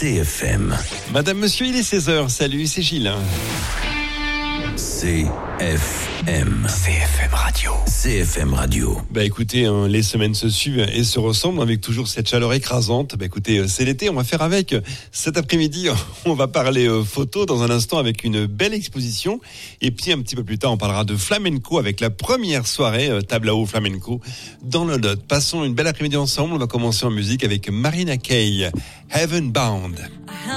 CFM. Madame, monsieur, il est 16h. Salut, c'est Gilles. CFM. CFM Radio. CFM Radio. Écoutez, les semaines se suivent et se ressemblent avec toujours cette chaleur écrasante. Écoutez, c'est l'été, on va faire avec. Cet après-midi, on va parler photo dans un instant avec une belle exposition. Et puis un petit peu plus tard, on parlera de flamenco avec la première soirée Tablao Flamenco dans le Lot. Passons une belle après-midi ensemble. On va commencer en musique avec Marina Kaye, Heaven Bound.